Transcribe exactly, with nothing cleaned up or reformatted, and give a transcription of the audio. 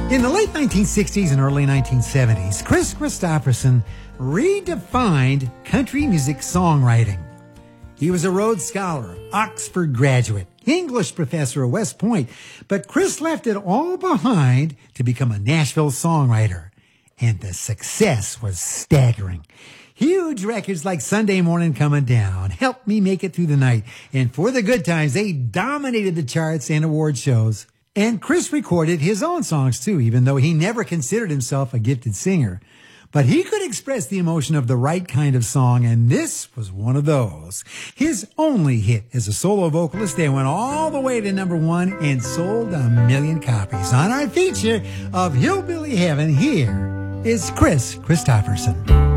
In the late nineteen sixties and early nineteen seventies, Kris Kristofferson redefined country music songwriting. He was a Rhodes Scholar, Oxford graduate, English professor at West Point, but Kris left it all behind to become a Nashville songwriter. And the success was staggering. Huge records like Sunday Morning Coming Down, Help Me Make It Through the Night, and For the Good Times, they dominated the charts and award shows. And Kris recorded his own songs too, even though he never considered himself a gifted singer. But he could express the emotion of the right kind of song, and this was one of those. His only hit as a solo vocalist, they went all the way to number one and sold a million copies. On our feature of Hillbilly Heaven, here is Kris Kristofferson.